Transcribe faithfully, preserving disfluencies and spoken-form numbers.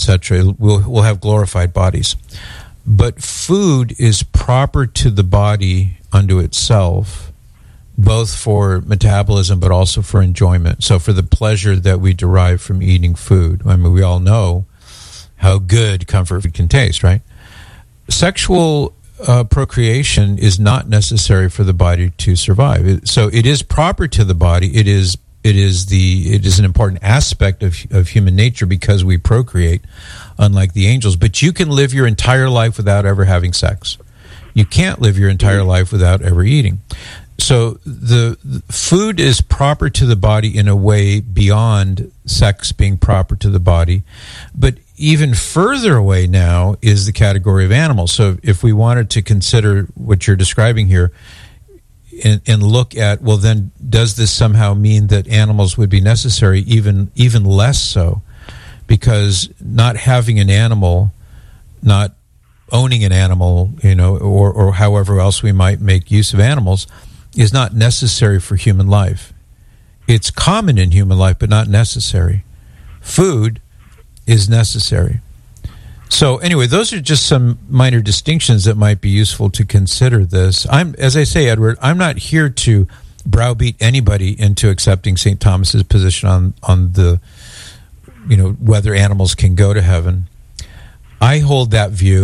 cetera. We'll, we'll have glorified bodies. But food is proper to the body unto itself, both for metabolism but also for enjoyment. So for the pleasure that we derive from eating food. I mean, we all know how good comfort food can taste, right? Sexual uh, procreation is not necessary for the body to survive. It, so it is proper to the body. It is it is the it is an important aspect of of human nature because we procreate, unlike the angels. But you can live your entire life without ever having sex. You can't live your entire life without ever eating. So the, the food is proper to the body in a way beyond sex being proper to the body. But even further away now is the category of animals. So if we wanted to consider what you're describing here and, and look at, well, then does this somehow mean that animals would be necessary? Even even less so, because not having an animal, not owning an animal, you know, or, or however else we might make use of animals, is not necessary for human life. It's common in human life, but not necessary. Food is necessary. So anyway, those are just some minor distinctions that might be useful to consider this. I'm, as I say, Edward, I'm not here to browbeat anybody into accepting Saint Thomas's position on, on the, you know, whether animals can go to heaven. I hold that view.